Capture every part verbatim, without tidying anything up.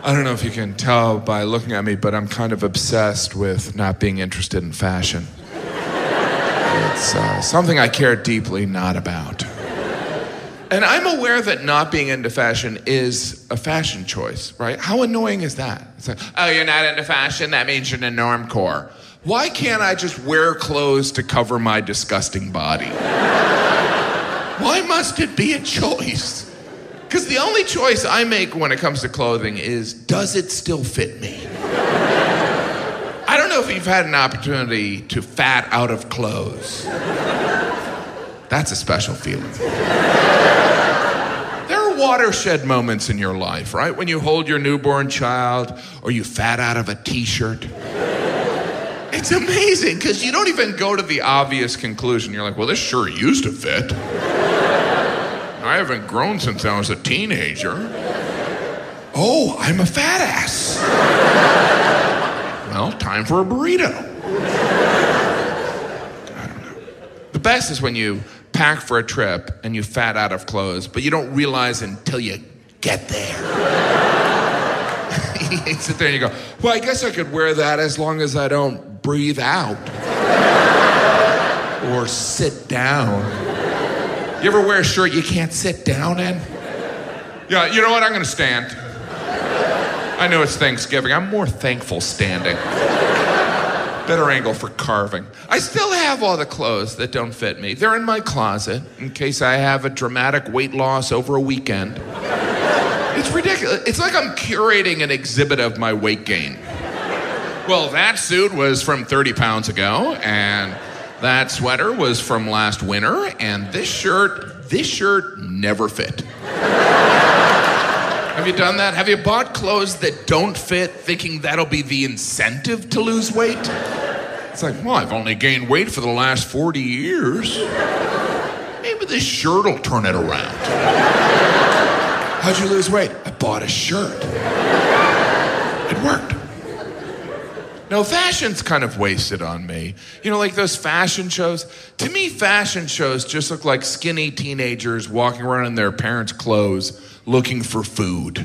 I don't know if you can tell by looking at me, but I'm kind of obsessed with not being interested in fashion. It's uh, something I care deeply not about. And I'm aware that not being into fashion is a fashion choice, right? How annoying is that? It's like, oh, you're not into fashion? That means you're in a normcore. Why can't I just wear clothes to cover my disgusting body? Why must it be a choice? Because the only choice I make when it comes to clothing is, does it still fit me? I don't know if you've had an opportunity to fat out of clothes. That's a special feeling. There are watershed moments in your life, right? When you hold your newborn child or you fat out of a t-shirt. It's amazing because you don't even go to the obvious conclusion. You're like, well, this sure used to fit. I haven't grown since I was a teenager. Oh, I'm a fat ass. Well, time for a burrito. I don't know. The best is when you pack for a trip and you fat out of clothes, but you don't realize until you get there. You sit there and you go, well, I guess I could wear that as long as I don't breathe out. Or sit down. You ever wear a shirt you can't sit down in? Yeah, you know what? I'm going to stand. I know it's Thanksgiving. I'm more thankful standing. Better angle for carving. I still have all the clothes that don't fit me. They're in my closet in case I have a dramatic weight loss over a weekend. It's ridiculous. It's like I'm curating an exhibit of my weight gain. Well, that suit was from thirty pounds ago, and that sweater was from last winter, and this shirt, this shirt never fit. Have you done that? Have you bought clothes that don't fit thinking that'll be the incentive to lose weight? It's like, well, I've only gained weight for the last forty years. Maybe this shirt will turn it around. How'd you lose weight? I bought a shirt. It worked. No, fashion's kind of wasted on me. You know, like those fashion shows. To me, fashion shows just look like skinny teenagers walking around in their parents' clothes looking for food.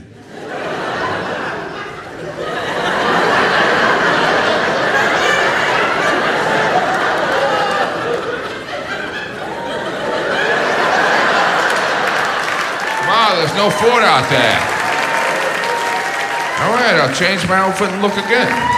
Wow, there's no food out there. All right, I'll change my outfit and look again.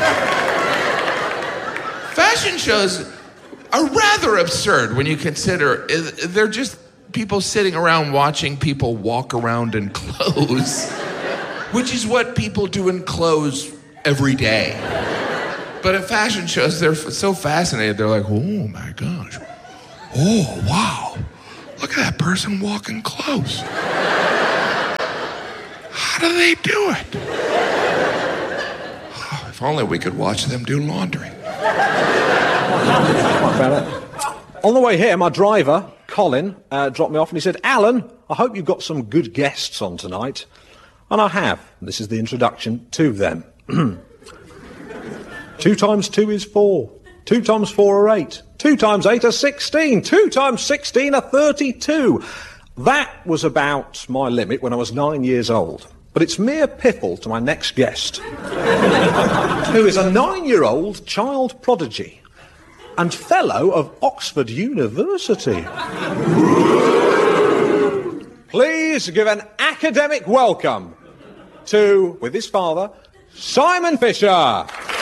Fashion shows are rather absurd when you consider they're just people sitting around watching people walk around in clothes, which is what people do in clothes every day. But at fashion shows, they're so fascinated. They're like, oh my gosh. Oh, wow. Look at that person walking clothes. How do they do it? Oh, if only we could watch them do laundry. On the way here, my driver, Colin, uh, dropped me off and he said, Alan, I hope you've got some good guests on tonight. And I have. This is the introduction to them. Two times two is four. Two times four are eight. Two times eight are sixteen. Two times sixteen are thirty-two. That was about my limit when I was nine years old. But it's mere piffle to my next guest, who is a nine-year-old child prodigy and fellow of Oxford University. Please give an academic welcome to, with his father, Simon Fisher.